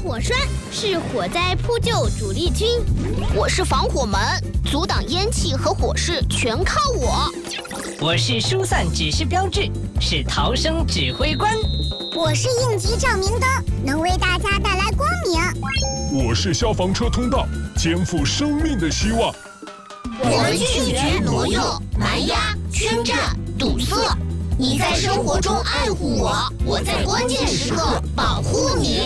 火栓，是火灾扑救主力军。 我是防火门，阻挡烟气和火势全靠我。 我是疏散指示标志，是逃生指挥官。 我是应急照明灯，能为大家带来光明。 我是消防车通道，肩负生命的希望。 我们拒绝挪用、蛮压、圈占、堵塞。你在生活中爱护我，我在关键时刻保护你。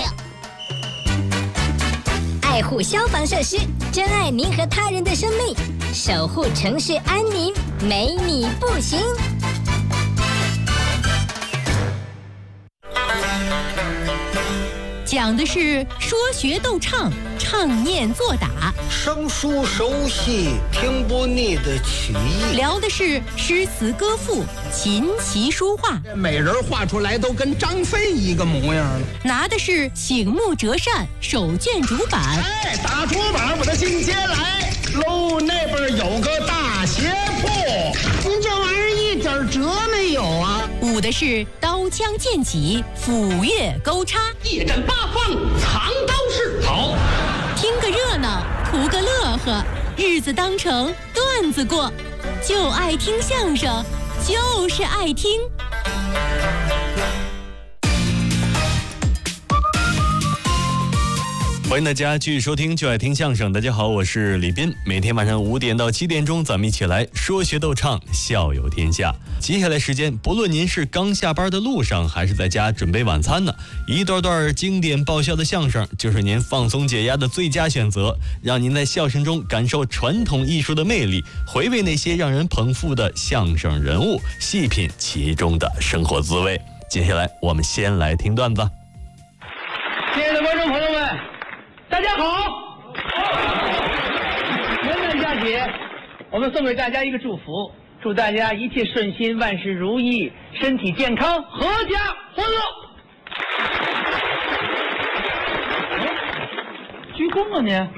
爱护消防设施，珍爱您和他人的生命，守护城市安宁，没你不行。 讲的是说学逗唱，唱念做打， 生疏熟悉，听不腻的曲艺。 聊的是诗词歌赋，琴棋书画。 美人画出来都跟张飞一个模样了。 拿的是醒目折扇，手卷竹板。 哎，打竹板把它进阶来喽，那边有个大鞋铺。您这玩意儿一点辙没有啊！ 舞的是刀枪剑戟，斧钺钩叉， 一阵八方藏刀式。好， 听个热闹，图个乐呵，日子当成段子过，就爱听相声，就是爱听。 欢迎大家继续收听就爱听相声。大家好，我是李斌，每天晚上5点到7点钟，咱们一起来说学逗唱，笑有天下。接下来时间，不论您是刚下班的路上，还是在家准备晚餐呢，一段段经典爆笑的相声就是您放松解压的最佳选择，让您在笑声中感受传统艺术的魅力，回味那些让人捧腹的相声人物，细品其中的生活滋味。接下来我们先来听段子。 亲爱的观众朋友们，大家好！元旦佳节，我们送给大家一个祝福，祝大家一切顺心，万事如意，身体健康，阖家欢乐。鞠躬啊您！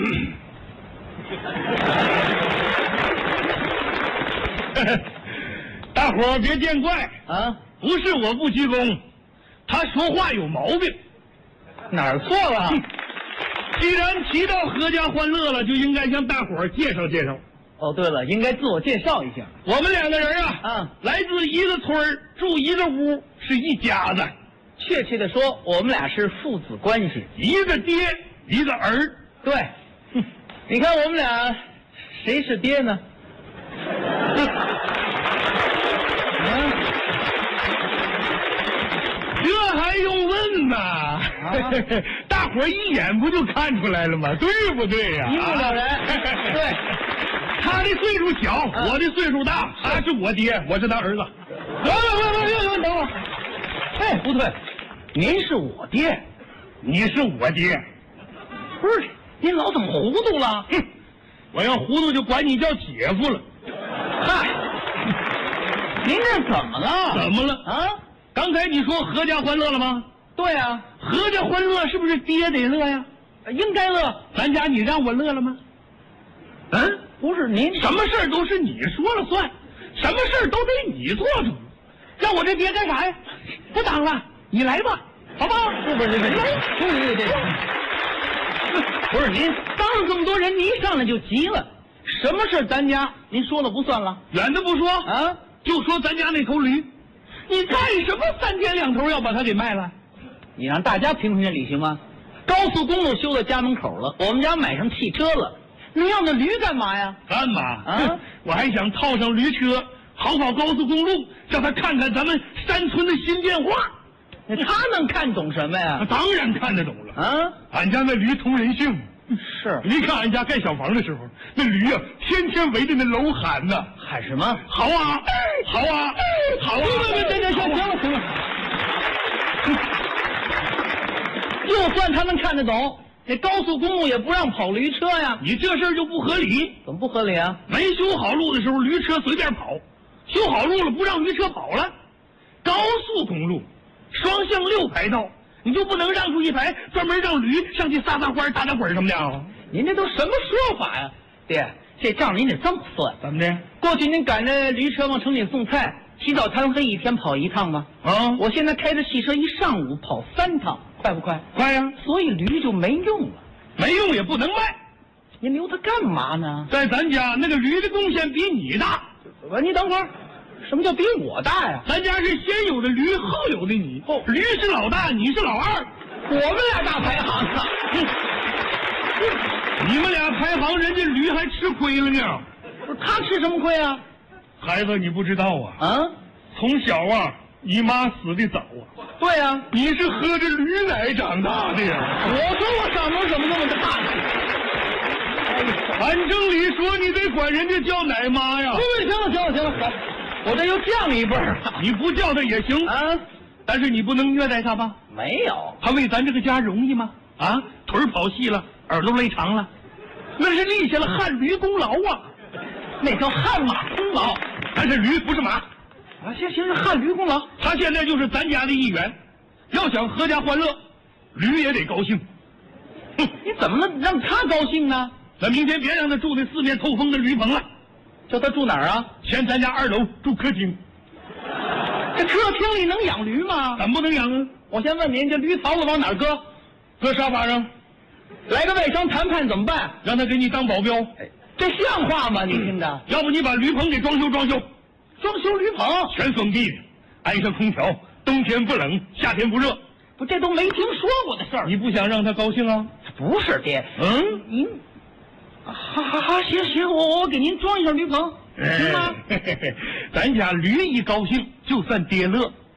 大伙儿别见怪啊， 不是我不鞠躬，他说话有毛病。 哪儿错了？ 既然提到阖家欢乐了，就应该向大伙儿介绍介绍。 哦，对了，应该自我介绍一下。 我们两个人啊，来自一个村儿，住一个屋，是一家子。 确切的说，我们俩是父子关系， 一个爹，一个儿。 对，你看我们俩谁是爹呢？ 这还用问吗？大伙儿一眼不就看出来了吗？对不对呀？ 一目了然。对， 他的岁数小，我的岁数大，他是我爹，我是他儿子。 等会儿。哎，不对，您是我爹， 你是我爹。 不是，您老怎么糊涂了？ 我要糊涂就管你叫姐夫了。 嗨，您这怎么了？ 怎么了啊？ 刚才你说阖家欢乐了吗？ 对啊， 阖家欢乐是不是爹得乐呀？ 应该乐。 咱家你让我乐了吗？嗯， 不是您什么事儿都是你说了算，什么事儿都得你做主，让我这爹干啥呀？不当了，你来吧，好不好？ 不是您当着这么多人，您一上来就急了，什么事咱家您说了不算了？ 远的不说啊， 就说咱家那头驴，你干什么3天2头要把它给卖了？ 你让大家评评理行吗？高速公路修到家门口了，我们家买上汽车了，您要那驴干嘛呀？ 干嘛啊？ 我还想套上驴车，好高速公路，让他看看咱们山村的新变化。 他能看懂什么呀？ 当然看得懂了啊！ 俺家那驴通人性。 是， 你看俺家盖小房的时候，那驴啊，天天围着那楼喊呢。 喊什么？ 好啊，好啊，好啊！ 行了。就算他能看得懂，这高速公路也不让跑驴车呀。 你这事儿就不合理。 怎么不合理啊？ 没修好路的时候，驴车随便跑；修好路了，不让驴车跑了。高速公路双向6排道，你就不能让出一排专门让驴上去撒欢、打滚什么的啊？ 您这都什么说法呀，爹？这账您得这么算。 怎么的？ 过去您赶着驴车往城里送菜，起早贪黑一天跑1趟吗？ 啊！ 我现在开着汽车一上午跑3趟。 快不快？ 快呀！ 所以驴就没用了， 没用也不能卖。 您留它干嘛呢？ 在咱家那个驴的贡献比你大。 你等会儿，什么叫比我大呀？ 咱家是先有的驴，后有的你。哦，驴是老大，你是老二， 我们俩大排行啊！ 你们俩排行，人家驴还吃亏了呢。 不是他吃什么亏啊？ 孩子，你不知道啊？ 啊， 从小啊，你妈死的早啊。 对呀， 你是喝着驴奶长大的呀。 我说我嗓门怎么那么大呢？ 按正理说，你得管人家叫奶妈呀。 行了，我这又降一辈儿了。 你不叫他也行啊， 但是你不能虐待他吧？ 没有， 他为咱这个家容易吗？啊，腿跑细了，耳朵勒长了，那是立下了汗驴功劳啊。 那叫汗马功劳， 但是驴不是马。 啊，行，汗驴功劳。 他现在就是咱家的一员，要想阖家欢乐，驴也得高兴。 你怎么能让他高兴呢？ 咱明天别让他住那四面透风的驴棚了， 叫他住哪儿啊？ 嫌咱家2楼住客厅。 这客厅里能养驴吗？ 怎么不能养啊？ 我先问您，这驴槽子往哪儿搁？ 搁沙发上。 来个外商谈判怎么办？ 让他给你当保镖。 这像话吗？你听着， 要不你把驴棚给装修， 装修驴棚， 全封闭的，安上空调，冬天不冷，夏天不热。 不，这都没听说过的事儿。 你不想让他高兴啊？ 不是爹，您，好，行，我给您装一下驴棚，行吗？ 咱家驴一高兴，就算爹乐。